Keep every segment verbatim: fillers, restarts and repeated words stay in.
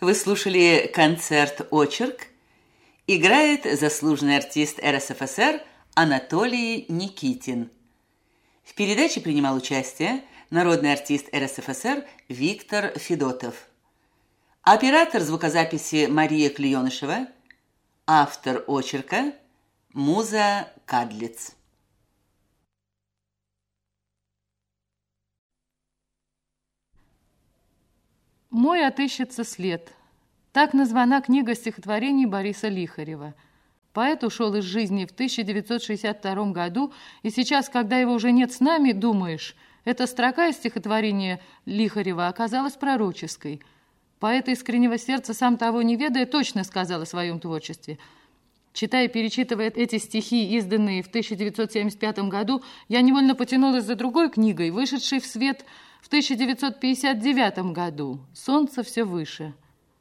Вы слушали концерт «Очерк». Играет заслуженный артист эр эс эф эс эр Анатолий Никитин. В передаче принимал участие народный артист эр эс эф эс эр Виктор Федотов. Оператор звукозаписи Мария Клеенышева. Автор очерка Муза Кадлиц. «Мой отыщется след». Так названа книга стихотворений Бориса Лихарева. Поэт ушел из жизни в тысяча девятьсот шестьдесят втором году, и сейчас, когда его уже нет с нами, думаешь, эта строка из стихотворения Лихарева оказалась пророческой. Поэт искреннего сердца, сам того не ведая, точно сказал о своем творчестве. Читая и перечитывая эти стихи, изданные в тысяча девятьсот семьдесят пятом году, я невольно потянулась за другой книгой, вышедшей в свет в тысяча девятьсот пятьдесят девятом году «Солнце все выше».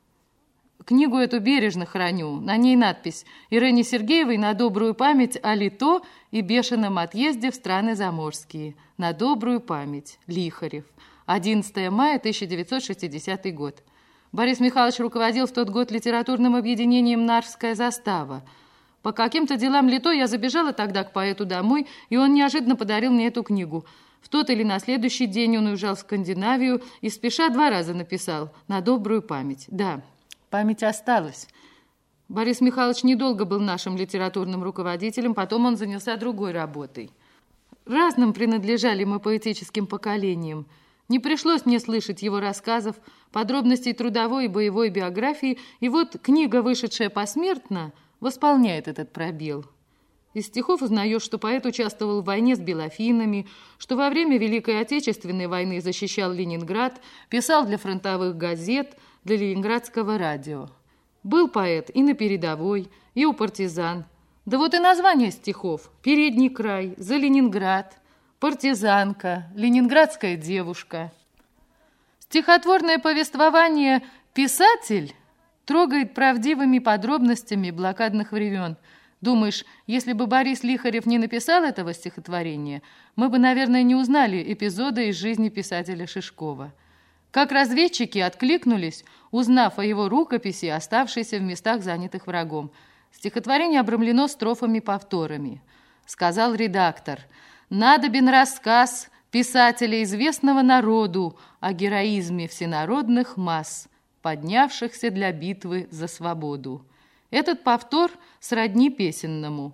Книгу эту бережно храню. На ней надпись Ирине Сергеевой на добрую память о Лито и бешеном отъезде в страны заморские. На добрую память. Лихарев. одиннадцатого мая тысяча девятьсот шестидесятый год. Борис Михайлович руководил в тот год литературным объединением «Нарвская застава». По каким-то делам Лито я забежала тогда к поэту домой, и он неожиданно подарил мне эту книгу. В тот или на следующий день он уезжал в Скандинавию и спеша два раза написал «На добрую память». Да, память осталась. Борис Михайлович недолго был нашим литературным руководителем, потом он занялся другой работой. Разным принадлежали мы поэтическим поколениям. Не пришлось мне слышать его рассказов, подробностей трудовой и боевой биографии, и вот книга, вышедшая посмертно, восполняет этот пробел. Из стихов узнаешь, что поэт участвовал в войне с белофинами, что во время Великой Отечественной войны защищал Ленинград, писал для фронтовых газет, для ленинградского радио. Был поэт и на передовой, и у партизан. Да вот и название стихов: «Передний край», «За Ленинград», «Партизанка», «Ленинградская девушка». Стихотворное повествование «Писатель» трогает правдивыми подробностями блокадных времен. Думаешь, если бы Борис Лихарев не написал этого стихотворения, мы бы, наверное, не узнали эпизода из жизни писателя Шишкова. Как разведчики откликнулись, узнав о его рукописи, оставшейся в местах, занятых врагом. Стихотворение обрамлено строфами-повторами. Сказал редактор: «Надобен рассказ писателя, известного народу, о героизме всенародных масс, поднявшихся для битвы за свободу». Этот повтор сродни песенному.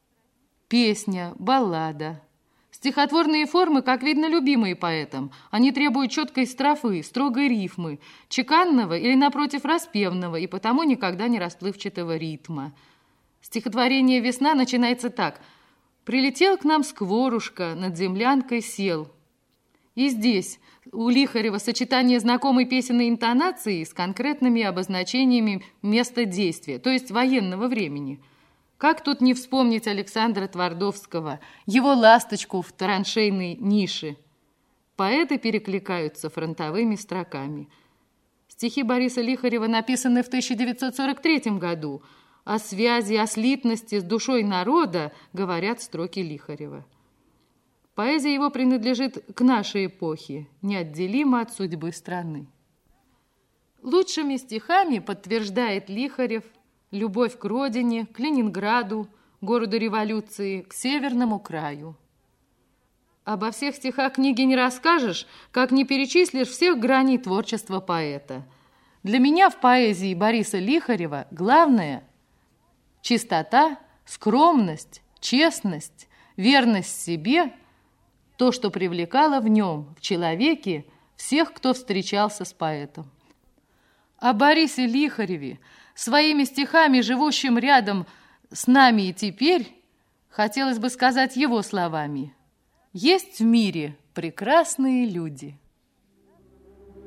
Песня, баллада. Стихотворные формы, как видно, любимые поэтом. Они требуют четкой строфы, строгой рифмы, чеканного или, напротив, распевного, и потому никогда не расплывчатого ритма. Стихотворение «Весна» начинается так: «Прилетел к нам скворушка, над землянкой сел». И здесь у Лихарева сочетание знакомой песенной интонации с конкретными обозначениями места действия, то есть военного времени. Как тут не вспомнить Александра Твардовского, его ласточку в траншейной нише? Поэты перекликаются фронтовыми строками. Стихи Бориса Лихарева написаны в тысяча девятьсот сорок третьем году. О связи, о слитности с душой народа говорят строки Лихарева. Поэзия его принадлежит к нашей эпохе, неотделима от судьбы страны. Лучшими стихами подтверждает Лихарев любовь к родине, к Ленинграду, городу революции, к северному краю. Обо всех стихах книги не расскажешь, как не перечислишь всех граней творчества поэта. Для меня в поэзии Бориса Лихарева главное – чистота, скромность, честность, верность себе – то, что привлекало в нем, в человеке, всех, кто встречался с поэтом. О Борисе Лихареве, своими стихами, живущим рядом с нами и теперь, хотелось бы сказать его словами: «Есть в мире прекрасные люди».